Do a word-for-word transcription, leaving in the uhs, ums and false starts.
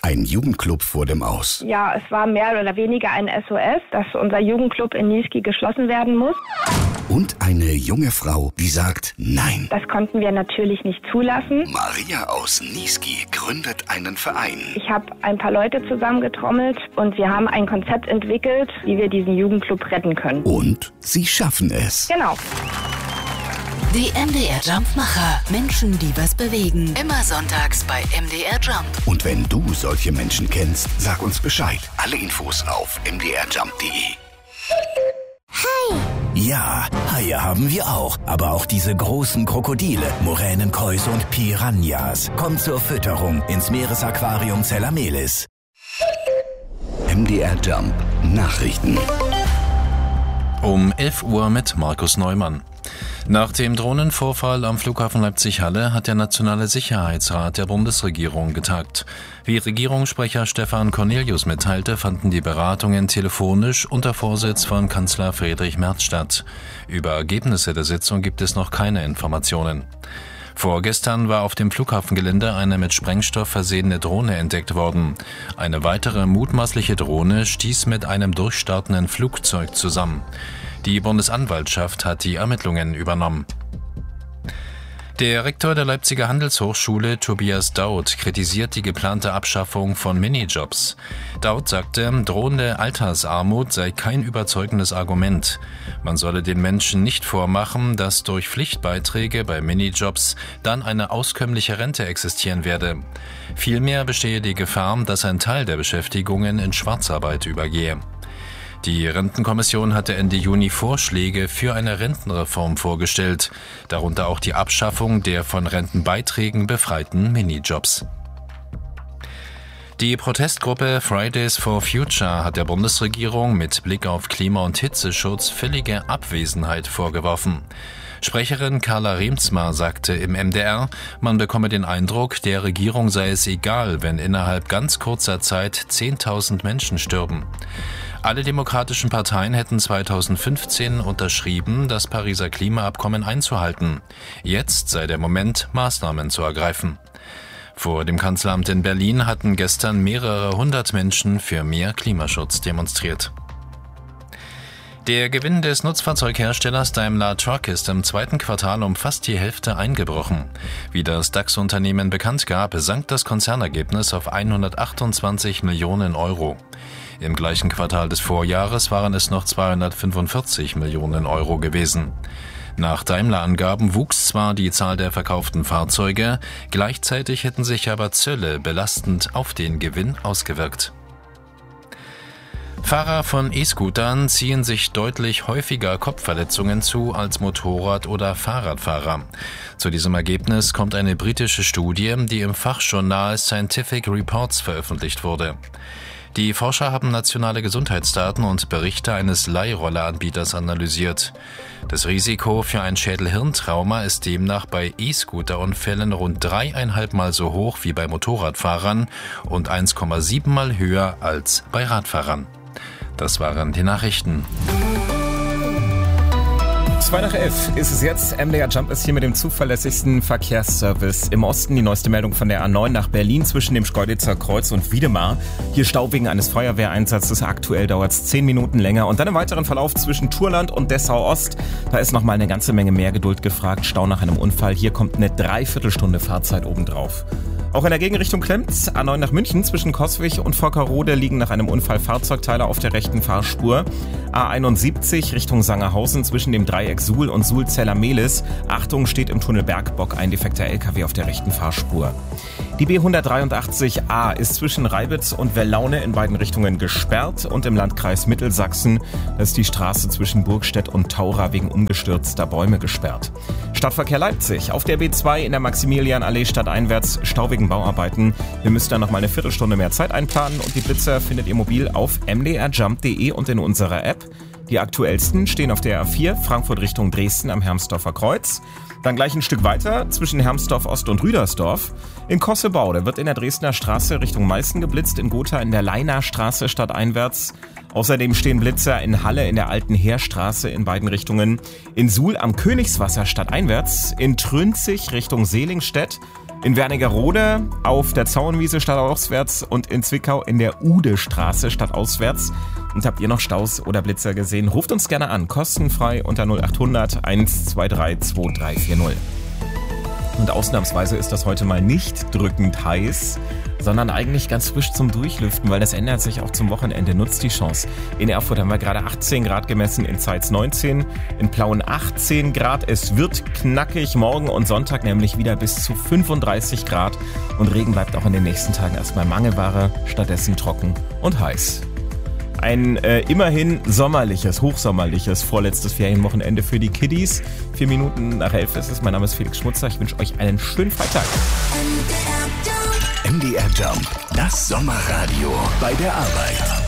Ein Jugendclub vor dem Aus. Ja, es war mehr oder weniger ein S O S, dass unser Jugendclub in Niesky geschlossen werden muss. Und eine junge Frau, die sagt Nein. Das konnten wir natürlich nicht zulassen. Maria aus Niesky gründet einen Verein. Ich habe ein paar Leute zusammengetrommelt und wir haben ein Konzept entwickelt, wie wir diesen Jugendclub retten können. Und sie schaffen es. Genau. Die M D R Jump-Macher. Menschen, die was bewegen. Immer sonntags bei M D R Jump. Und wenn du solche Menschen kennst, sag uns Bescheid. Alle Infos auf m d r jump punkt d e. Hi! Ja, Haie haben wir auch. Aber auch diese großen Krokodile, Moränenkäuse und Piranhas. Kommt zur Fütterung ins Meeresaquarium Zellamelis. M D R Jump Nachrichten. Um elf Uhr mit Markus Neumann. Nach dem Drohnenvorfall am Flughafen Leipzig-Halle hat der Nationale Sicherheitsrat der Bundesregierung getagt. Wie Regierungssprecher Stefan Cornelius mitteilte, fanden die Beratungen telefonisch unter Vorsitz von Kanzler Friedrich Merz statt. Über Ergebnisse der Sitzung gibt es noch keine Informationen. Vorgestern war auf dem Flughafengelände eine mit Sprengstoff versehene Drohne entdeckt worden. Eine weitere mutmaßliche Drohne stieß mit einem durchstartenden Flugzeug zusammen. Die Bundesanwaltschaft hat die Ermittlungen übernommen. Der Rektor der Leipziger Handelshochschule, Tobias Daud, kritisiert die geplante Abschaffung von Minijobs. Daud sagte, drohende Altersarmut sei kein überzeugendes Argument. Man solle den Menschen nicht vormachen, dass durch Pflichtbeiträge bei Minijobs dann eine auskömmliche Rente existieren werde. Vielmehr bestehe die Gefahr, dass ein Teil der Beschäftigungen in Schwarzarbeit übergehe. Die Rentenkommission hatte Ende Juni Vorschläge für eine Rentenreform vorgestellt, darunter auch die Abschaffung der von Rentenbeiträgen befreiten Minijobs. Die Protestgruppe Fridays for Future hat der Bundesregierung mit Blick auf Klima- und Hitzeschutz völlige Abwesenheit vorgeworfen. Sprecherin Carla Riemtsma sagte im M D R, man bekomme den Eindruck, der Regierung sei es egal, wenn innerhalb ganz kurzer Zeit zehntausend Menschen stürben. Alle demokratischen Parteien hätten zweitausendfünfzehn unterschrieben, das Pariser Klimaabkommen einzuhalten. Jetzt sei der Moment, Maßnahmen zu ergreifen. Vor dem Kanzleramt in Berlin hatten gestern mehrere hundert Menschen für mehr Klimaschutz demonstriert. Der Gewinn des Nutzfahrzeugherstellers Daimler Truck ist im zweiten Quartal um fast die Hälfte eingebrochen. Wie das DAX-Unternehmen bekannt gab, sank das Konzernergebnis auf hundertachtundzwanzig Millionen Euro. Im gleichen Quartal des Vorjahres waren es noch zweihundertfünfundvierzig Millionen Euro gewesen. Nach Daimler-Angaben wuchs zwar die Zahl der verkauften Fahrzeuge, gleichzeitig hätten sich aber Zölle belastend auf den Gewinn ausgewirkt. Fahrer von E-Scootern ziehen sich deutlich häufiger Kopfverletzungen zu als Motorrad- oder Fahrradfahrer. Zu diesem Ergebnis kommt eine britische Studie, die im Fachjournal Scientific Reports veröffentlicht wurde. Die Forscher haben nationale Gesundheitsdaten und Berichte eines Leihrolleranbieters analysiert. Das Risiko für ein Schädel-Hirn-Trauma ist demnach bei E-Scooter-Unfällen rund dreieinhalb Mal so hoch wie bei Motorradfahrern und eins Komma sieben Mal höher als bei Radfahrern. Das waren die Nachrichten. zwei nach elf ist es jetzt. M D R Jump ist hier mit dem zuverlässigsten Verkehrsservice im Osten. Die neueste Meldung von der A neun nach Berlin zwischen dem Schkeuditzer Kreuz und Wiedemar. Hier Stau wegen eines Feuerwehreinsatzes. Aktuell dauert es zehn Minuten länger. Und dann im weiteren Verlauf zwischen Turland und Dessau Ost. Da ist nochmal eine ganze Menge mehr Geduld gefragt. Stau nach einem Unfall. Hier kommt eine Dreiviertelstunde Fahrzeit obendrauf. Auch in der Gegenrichtung klemmt's. A neun nach München zwischen Coswig und Volkerrode liegen nach einem Unfall Fahrzeugteile auf der rechten Fahrspur. A einundsiebzig Richtung Sangerhausen zwischen dem Dreieck Suhl und Suhl-Zellamelis. Achtung, steht im Tunnel Bergbock ein defekter L K W auf der rechten Fahrspur. Die B hundertdreiundachtzig A ist zwischen Reibitz und Wellaune in beiden Richtungen gesperrt und im Landkreis Mittelsachsen ist die Straße zwischen Burgstedt und Taura wegen umgestürzter Bäume gesperrt. Stadtverkehr Leipzig. Auf der B zwei in der Maximilianallee stadteinwärts Stau wegen Bauarbeiten. Wir müssen dann noch mal eine Viertelstunde mehr Zeit einplanen und die Blitzer findet ihr mobil auf m d r jump punkt d e und in unserer App. Die aktuellsten stehen auf der A vier Frankfurt Richtung Dresden am Hermsdorfer Kreuz. Dann gleich ein Stück weiter zwischen Hermsdorf Ost und Rüdersdorf. In Kossebau, da wird in der Dresdner Straße Richtung Meißen geblitzt, in Gotha in der Leiner Straße stadteinwärts. Außerdem stehen Blitzer in Halle in der Alten Heerstraße in beiden Richtungen. In Suhl am Königswasser stadteinwärts. In Trünzig Richtung Selingstedt. In Wernigerode auf der Zaunwiese stadtauswärts und in Zwickau in der Udestraße stadtauswärts. Und habt ihr noch Staus oder Blitzer gesehen? Ruft uns gerne an, kostenfrei unter null acht hundert eins zwei drei zwei drei vier null. Und ausnahmsweise ist das heute mal nicht drückend heiß, sondern eigentlich ganz frisch zum Durchlüften, weil das ändert sich auch zum Wochenende. Nutzt die Chance. In Erfurt haben wir gerade achtzehn Grad gemessen, in Zeitz neunzehn, in Plauen achtzehn Grad. Es wird knackig, morgen und Sonntag nämlich wieder bis zu fünfunddreißig Grad. Und Regen bleibt auch in den nächsten Tagen erstmal Mangelware, stattdessen trocken und heiß. Ein äh, immerhin sommerliches, hochsommerliches, vorletztes Ferienwochenende für die Kiddies. Vier Minuten nach elf ist es. Mein Name ist Felix Schmutzer. Ich wünsche euch einen schönen Freitag. M D R Jump, das Sommerradio bei der Arbeit.